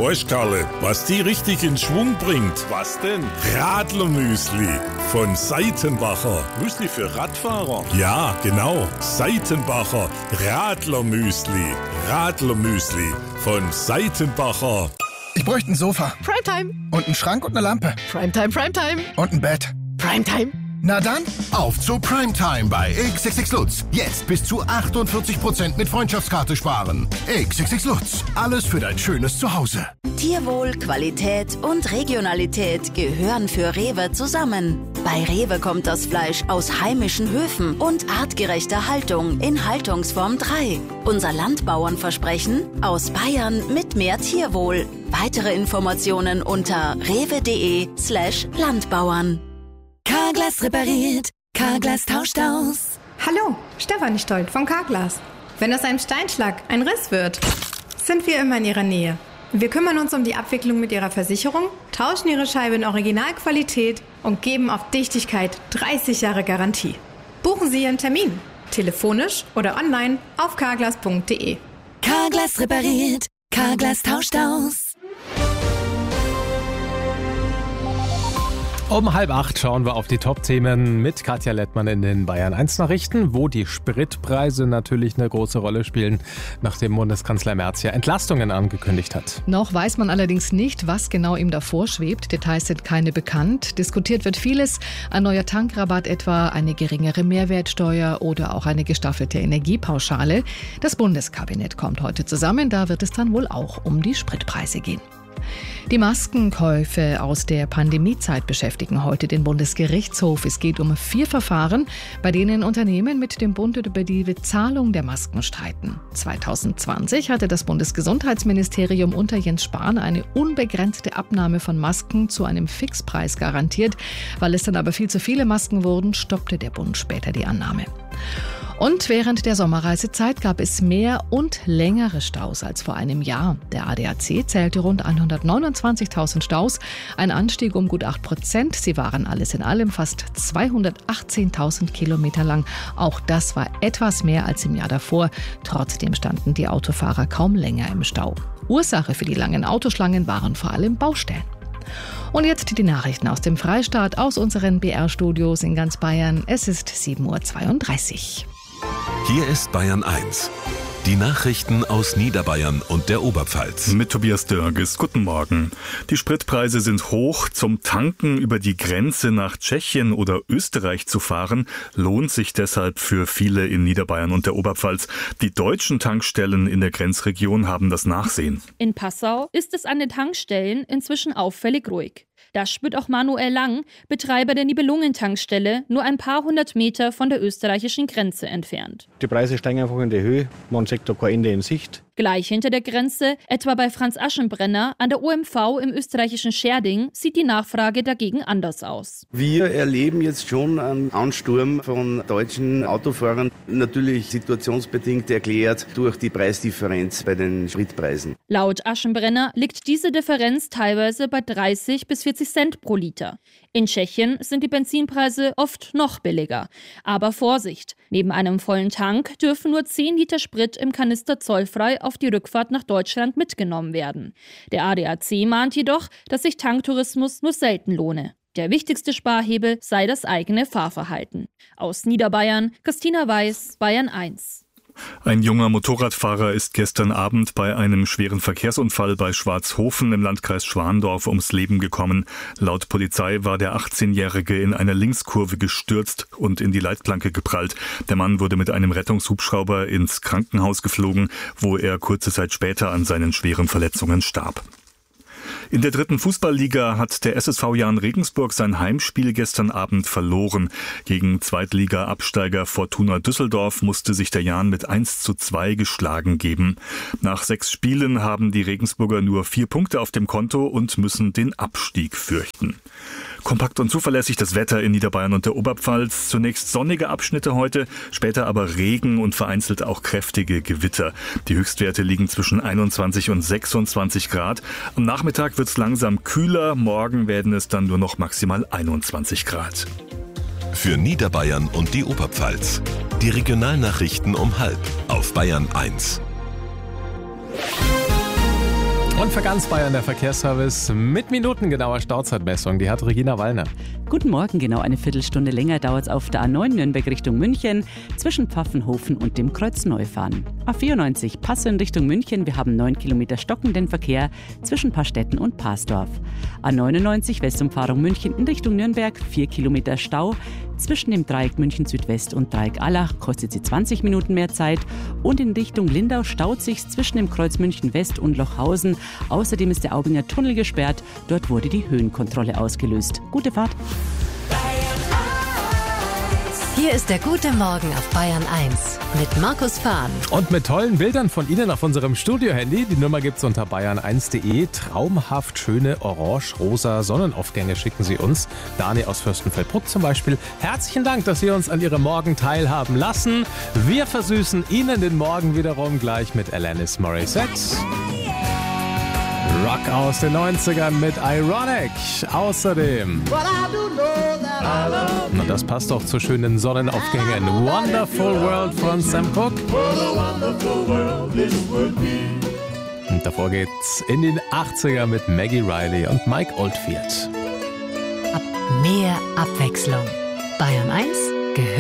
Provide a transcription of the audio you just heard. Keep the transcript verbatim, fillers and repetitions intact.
Weißt Karle, was die richtig in Schwung bringt? Was denn? Radlermüsli von Seitenbacher. Müsli für Radfahrer? Ja, genau. Seitenbacher Radlermüsli. Radlermüsli von Seitenbacher. Ich bräuchte ein Sofa. Primetime. Und einen Schrank und eine Lampe. Primetime, Primetime. Und ein Bett. Primetime. Na dann, auf zu Primetime bei X X X Lutz. Jetzt bis zu achtundvierzig Prozent mit Freundschaftskarte sparen. X X X Lutz. Alles für dein schönes Zuhause. Tierwohl, Qualität und Regionalität gehören für Rewe zusammen. Bei Rewe kommt das Fleisch aus heimischen Höfen und artgerechter Haltung in Haltungsform drei. Unser Landbauernversprechen: aus Bayern mit mehr Tierwohl. Weitere Informationen unter rewe.de slash Landbauern. Carglass repariert, Carglass tauscht aus. Hallo, Stefanie Stolt von Carglass. Wenn aus einem Steinschlag ein Riss wird, sind wir immer in Ihrer Nähe. Wir kümmern uns um die Abwicklung mit Ihrer Versicherung, tauschen Ihre Scheibe in Originalqualität und geben auf Dichtigkeit dreißig Jahre Garantie. Buchen Sie Ihren Termin, telefonisch oder online auf carglass punkt de. Carglass repariert, Carglass tauscht aus. Um halb acht schauen wir auf die Top-Themen mit Katja Lettmann in den Bayern eins Nachrichten, wo die Spritpreise natürlich eine große Rolle spielen, nachdem Bundeskanzler Merz ja Entlastungen angekündigt hat. Noch weiß man allerdings nicht, was genau ihm davor schwebt. Details sind keine bekannt. Diskutiert wird vieles. Ein neuer Tankrabatt etwa, eine geringere Mehrwertsteuer oder auch eine gestaffelte Energiepauschale. Das Bundeskabinett kommt heute zusammen. Da wird es dann wohl auch um die Spritpreise gehen. Die Maskenkäufe aus der Pandemiezeit beschäftigen heute den Bundesgerichtshof. Es geht um vier Verfahren, bei denen Unternehmen mit dem Bund über die Bezahlung der Masken streiten. zwanzig zwanzig hatte das Bundesgesundheitsministerium unter Jens Spahn eine unbegrenzte Abnahme von Masken zu einem Fixpreis garantiert. Weil es dann aber viel zu viele Masken wurden, stoppte der Bund später die Annahme. Und während der Sommerreisezeit gab es mehr und längere Staus als vor einem Jahr. Der A D A C zählte rund hundertneunundzwanzigtausend Staus, ein Anstieg um gut acht Prozent. Sie waren alles in allem fast zweihundertachtzehntausend Kilometer lang. Auch das war etwas mehr als im Jahr davor. Trotzdem standen die Autofahrer kaum länger im Stau. Ursache für die langen Autoschlangen waren vor allem Baustellen. Und jetzt die Nachrichten aus dem Freistaat, aus unseren B R-Studios in ganz Bayern. Es ist sieben Uhr zweiunddreißig. Hier ist Bayern eins. Die Nachrichten aus Niederbayern und der Oberpfalz. Mit Tobias Dörges. Guten Morgen. Die Spritpreise sind hoch. Zum Tanken über die Grenze nach Tschechien oder Österreich zu fahren, lohnt sich deshalb für viele in Niederbayern und der Oberpfalz. Die deutschen Tankstellen in der Grenzregion haben das Nachsehen. In Passau ist es an den Tankstellen inzwischen auffällig ruhig. Das spürt auch Manuel Lang, Betreiber der Nibelungen-Tankstelle, nur ein paar hundert Meter von der österreichischen Grenze entfernt. Die Preise steigen einfach in die Höhe, man sieht da kein Ende in Sicht. Gleich hinter der Grenze, etwa bei Franz Aschenbrenner an der O M V im österreichischen Scherding, sieht die Nachfrage dagegen anders aus. Wir erleben jetzt schon einen Ansturm von deutschen Autofahrern, natürlich situationsbedingt erklärt durch die Preisdifferenz bei den Spritpreisen. Laut Aschenbrenner liegt diese Differenz teilweise bei dreißig bis vierzig Cent pro Liter. In Tschechien sind die Benzinpreise oft noch billiger. Aber Vorsicht, neben einem vollen Tank dürfen nur zehn Liter Sprit im Kanister zollfrei auf die Rückfahrt nach Deutschland mitgenommen werden. Der A D A C mahnt jedoch, dass sich Tanktourismus nur selten lohne. Der wichtigste Sparhebel sei das eigene Fahrverhalten. Aus Niederbayern, Christina Weiß, Bayern eins. Ein junger Motorradfahrer ist gestern Abend bei einem schweren Verkehrsunfall bei Schwarzhofen im Landkreis Schwandorf ums Leben gekommen. Laut Polizei war der achtzehnjährige in einer Linkskurve gestürzt und in die Leitplanke geprallt. Der Mann wurde mit einem Rettungshubschrauber ins Krankenhaus geflogen, wo er kurze Zeit später an seinen schweren Verletzungen starb. In der dritten Fußballliga hat der S S V Jahn Regensburg sein Heimspiel gestern Abend verloren. Gegen Zweitliga-Absteiger Fortuna Düsseldorf musste sich der Jahn mit eins zu zwei geschlagen geben. Nach sechs Spielen haben die Regensburger nur vier Punkte auf dem Konto und müssen den Abstieg fürchten. Kompakt und zuverlässig das Wetter in Niederbayern und der Oberpfalz. Zunächst sonnige Abschnitte heute, später aber Regen und vereinzelt auch kräftige Gewitter. Die Höchstwerte liegen zwischen einundzwanzig und sechsundzwanzig Grad. Am Nachmittag wird es langsam kühler, morgen werden es dann nur noch maximal einundzwanzig Grad. Für Niederbayern und die Oberpfalz. Die Regionalnachrichten um halb auf Bayern eins. Und für ganz Bayern der Verkehrsservice mit minutengenauer Stauzeitmessung. Die hat Regina Wallner. Guten Morgen, genau eine Viertelstunde länger dauert es auf der A neun Nürnberg Richtung München zwischen Pfaffenhofen und dem Kreuz Neufahren. A vierundneunzig Passau in Richtung München. Wir haben neun Kilometer stockenden Verkehr zwischen Paarstetten und Parsdorf. A neunundneunzig Westumfahrung München in Richtung Nürnberg. vier Kilometer Stau. Zwischen dem Dreieck München Südwest und Dreieck Allach kostet sie zwanzig Minuten mehr Zeit. Und in Richtung Lindau staut sich zwischen dem Kreuz München West und Lochhausen. Außerdem ist der Aubinger Tunnel gesperrt. Dort wurde die Höhenkontrolle ausgelöst. Gute Fahrt. Hier ist der gute Morgen auf Bayern eins mit Markus Fahn. Und mit tollen Bildern von Ihnen auf unserem Studio-Handy. Die Nummer gibt's unter bayern eins punkt de. Traumhaft schöne orange-rosa Sonnenaufgänge schicken Sie uns. Dani aus Fürstenfeldbruck zum Beispiel. Herzlichen Dank, dass Sie uns an Ihrem Morgen teilhaben lassen. Wir versüßen Ihnen den Morgen wiederum gleich mit Alanis Morissette. Rock aus den neunzigern mit Ironic. Außerdem... Na, das passt doch zu schönen Sonnenaufgängen. Wonderful World von Sam Cooke. Und davor geht's in den achtziger mit Maggie Riley und Mike Oldfield. Ab mehr Abwechslung. Bayern eins